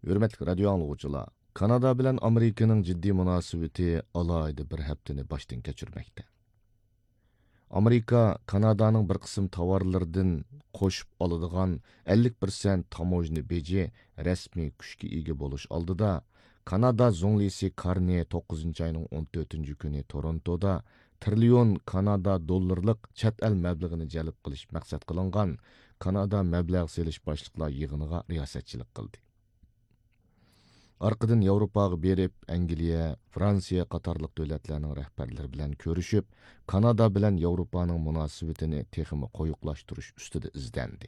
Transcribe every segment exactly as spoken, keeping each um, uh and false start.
Hürmetli radio anlıqçılar, Kanada bilen Amerikanın ciddi münasebeti alaydı bir heftini baştan geçirmekte. Amerika, Kanada'nın bir kısım tovarlardan qoşup alıdığan ellik persent tamojni beji resmi күшке ega boluş aldıda, Kanada zonlisi Karne to'qqizinchi ayının o'n to'rtinchi kuni Torontoda trillion Kanada dollarlık chet el mablag'ini jalb qilish maqsad qilingan Kanada mablag' selish boshliqlar yig'iniga riyosatchilik qildi. Arqadan Yevropaga berip Angliya, Fransiya qatarlıq dövlətlərinin rəhbərləri bilan görüşüb, Kanada bilan Yevropaның münasibətini texmi qoyuqlaşdırış üstüdə izləndi.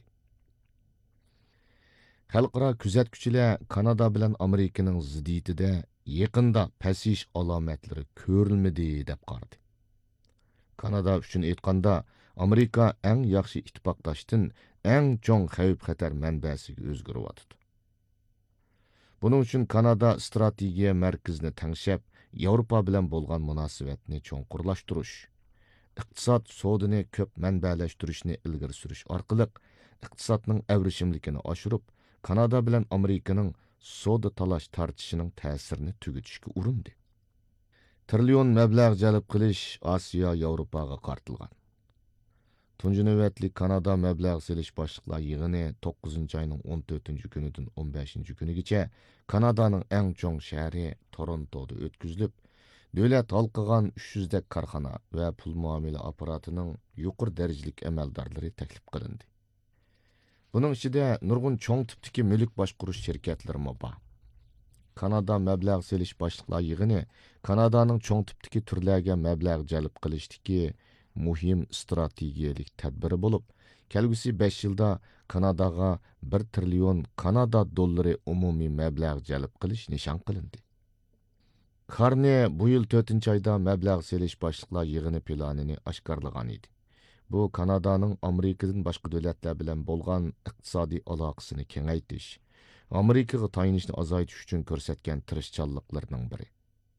Xalqara күзәткүчеләр Kanada bilan Amerikaның ziddiyətində yaqında pəsiş əlamətləri görülmədi deyə qardı. Kanada üçün aytqanda, Amerika ən yaxşı ittifaqdaşdan ən çoğ xəvf-xətər mənbəsiga özgürüyotıdı. Bunun üçün Kanada strategiya mərkəzini təngşəb, Avropa bilan bolğan münasibətni çoğqurlaşdırış, iqtisad sodini köp mənbələşdirishni ilgiri sürüş arqılıq, iqtisadның əvrişimlikini aşırıb, Kanada bilan Amerikanın soda talaş tartışının təsirini tügütüşkə urundi. Trillion məbləğ cəlb qilish Asiya, Avropaga qartılğan. Tuncu növbətli Kanada məbləğ selish başlıqlar yığını to'qqizinchi ayının o'n to'rtinchi kunidan o'n beshinchi kunigacha Kanadaның ən çoğ şəhəri Torontoda ötküzülüb, dövlət halqıgan uch yuz dak karxana və pul muamele aparatının yuqur dərəcəlik əməldarları təklif qılındı. Bunun içində nurgun çoğ tipdiki mülk başquruş şirkətləri var. Kanada məbləğ selish başlıqlar yığını Kanadaның çoğ tipdiki türlərə məbləğ cəlb qilishdiki muhim strategiyalik tədbiri bo'lib, kelgusi besh yilda Kanadaga bir trillion Kanada dollari umumiy mablag' jalb qilish nishon qilindi. Karne bu yil to'rtinchi oyda mablag' selish boshliqlar yig'ini planini oshkorlagan edi. Bu Kanadaning Amerikadan boshqa davlatlar bilan bo'lgan iqtisodiy aloqasini kengaytirish, Amerikaga tayinishni azaytish uchun ko'rsatgan tirishchanliklarining biri.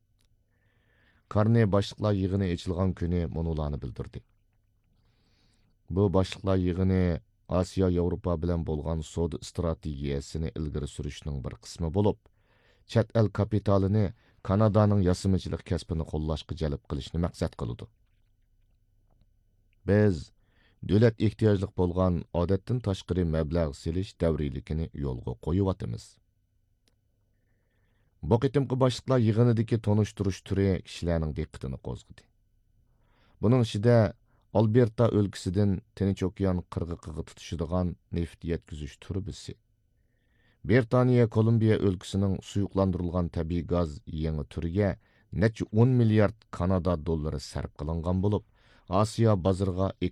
Karne başlıqlar yığını açılğan günü monularını bildirdi. Bu başlıqlar yığını Asiya, Avropa bilan bolğan soda strategiyasını ilgiri sürüşünün bir qismi bo'lib, chet el kapitalini Kanadaning yasimchilik kasbini qo'llashga jalb qilishni maqsad qiladi. Biz davlat ehtiyojlik bo'lgan odatdan tashqari mablag' selish davriyligini yo'lga qo'yib Bu qitimqi başlıqlar yığınıdaki tonuşturuş türü kişilərinin diqqətini qozğudu. Bunun içində Alberta өлkəsidən Tinch okean qırğıqığı tutuşuduğan neft yetküzüş turbisi, Britaniya Kolumbiya өлkəsinin suyuqlandırılğan təbii gaz yeni türüge neçə on milyard Kanada dollары sərf qılınğan bo'lib, Asiya bazarına